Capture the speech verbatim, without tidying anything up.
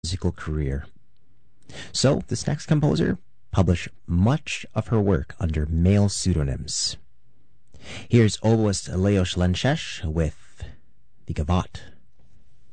musical career. So, this next composer published much of her work under male pseudonyms. Here's oboist Leos Lenses with the Gavotte.